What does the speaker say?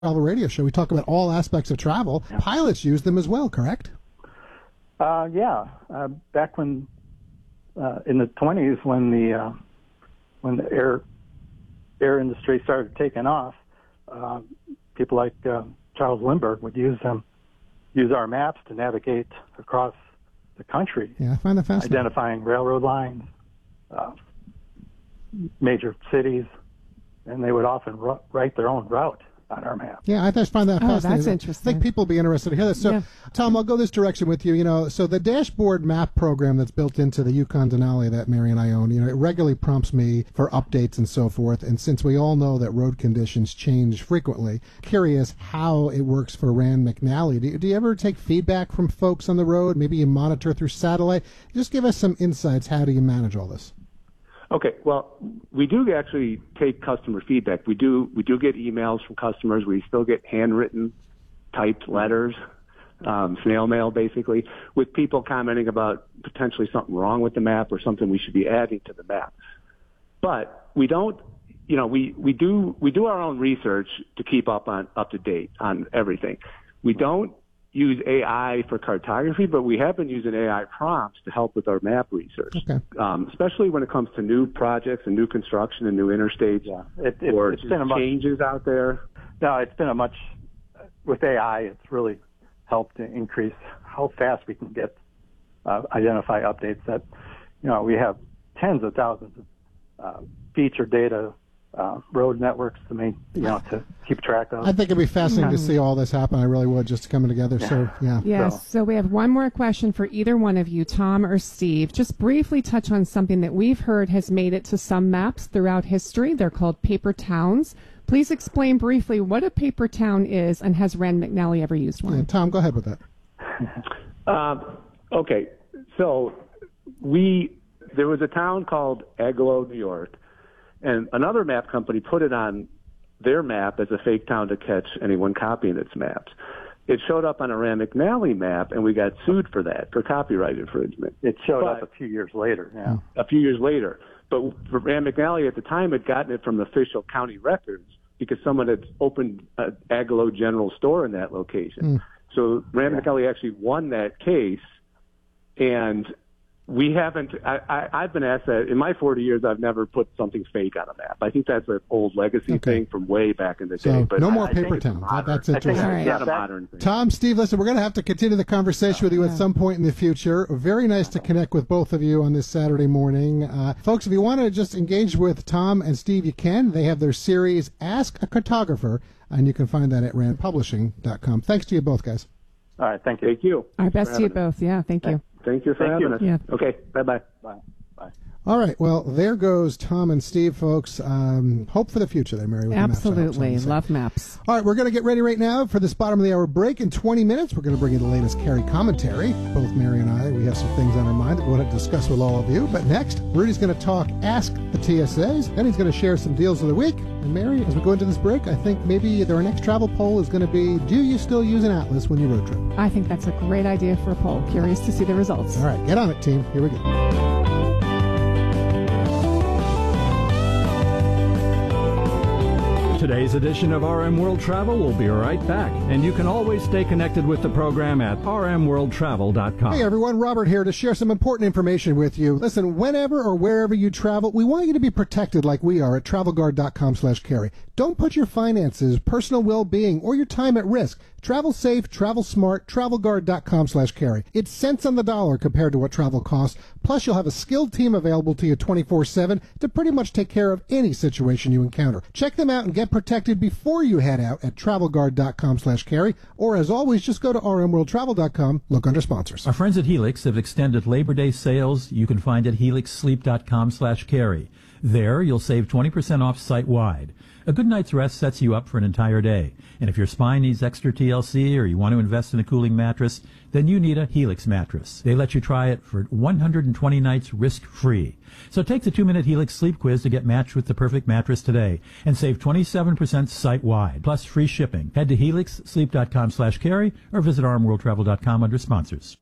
Travel Radio Show. We talk about all aspects of travel. Yeah. Pilots use them as well, correct? Yeah. Back when in the 20s, when the air industry started taking off, people like Charles Lindbergh would use our maps to navigate across the country. Yeah, I find that fascinating. Identifying railroad lines, major cities, and they would often write their own route on our map. Yeah, I just find that fascinating. That's interesting. I think people will be interested to hear this. So, yeah. Tom, I'll go this direction with you. So the dashboard map program that's built into the Yukon Denali that Mary and I own, it regularly prompts me for updates and so forth. And since we all know that road conditions change frequently, curious how it works for Rand McNally. Do you ever take feedback from folks on the road? Maybe you monitor through satellite? Just give us some insights. How do you manage all this? Okay, well, we do actually take customer feedback. We do get emails from customers. We still get handwritten, typed letters, snail mail, basically, with people commenting about potentially something wrong with the map or something we should be adding to the map. But we don't, we do our own research to keep up to date on everything. We don't use AI for cartography, but we have been using AI prompts to help with our map research, especially when it comes to new projects and new construction and new interstates or it's been changes out there. No, it's been with AI, it's really helped to increase how fast we can get, identify updates that, we have tens of thousands of feature data, road networks to keep track of. I think it'd be fascinating to see all this happen. I really would, just coming together. Yeah. So, yeah. Yes. So we have one more question for either one of you, Tom or Steve. Just briefly touch on something that we've heard has made it to some maps throughout history. They're called paper towns. Please explain briefly what a paper town is, and has Rand McNally ever used one? Yeah, Tom, go ahead with that. Okay. So there was a town called Agloe, New York, and another map company put it on their map as a fake town to catch anyone copying its maps. It showed up on a Rand McNally map, and we got sued for that, for copyright infringement. It showed up a few years later, yeah. A few years later. But Rand McNally at the time had gotten it from the official county records because someone had opened an Agloe General Store in that location. So Rand McNally actually won that case, and we haven't. I've been asked that in my 40 years. I've never put something fake on a map. I think that's an old legacy thing from way back in the day. But no more paper towns. That's interesting. It's not a modern thing. Tom, Steve, listen, we're going to have to continue the conversation with you at some point in the future. Very nice to connect with both of you on this Saturday morning, folks. If you want to just engage with Tom and Steve, you can. They have their series Ask a Cartographer, and you can find that at randpublishing.com. Thanks to you both, guys. All right, thank you. Thank you. Our best to you both. Yeah, thank you. Thank you for having us. Yeah. Okay, bye-bye. Bye. All right, well, there goes Tom and Steve, folks. Hope for the future there, Mary. With Absolutely. The maps, love maps. All right, we're going to get ready right now for this bottom of the hour break. In 20 minutes, we're going to bring you the latest Carrie commentary. Both Mary and I, we have some things on our mind that we want to discuss with all of you. But next, Rudy's going to talk Ask the TSAs. Then he's going to share some deals of the week. And Mary, as we go into this break, I think maybe our next travel poll is going to be, do you still use an atlas when you road trip? I think that's a great idea for a poll. Curious to see the results. All right, get on it, team. Here we go. Today's edition of RM World Travel will be right back, and you can always stay connected with the program at rmworldtravel.com. Hey everyone, Robert here to share some important information with you. Listen, whenever or wherever you travel, we want you to be protected like we are at travelguard.com/carry. Don't put your finances, personal well-being, or your time at risk. Travel safe, travel smart, travelguard.com/carry. It's cents on the dollar compared to what travel costs. Plus, you'll have a skilled team available to you 24/7 to pretty much take care of any situation you encounter. Check them out and get protected before you head out at travelguard.com/carry. Or as always, just go to rmworldtravel.com, look under sponsors. Our friends at Helix have extended Labor Day sales you can find at helixsleep.com/carry. There, you'll save 20% off site-wide. A good night's rest sets you up for an entire day. And if your spine needs extra TLC or you want to invest in a cooling mattress, then you need a Helix mattress. They let you try it for 120 nights risk-free. So take the 2-minute Helix sleep quiz to get matched with the perfect mattress today and save 27% site-wide, plus free shipping. Head to helixsleep.com/carry or visit rmworldtravel.com under sponsors.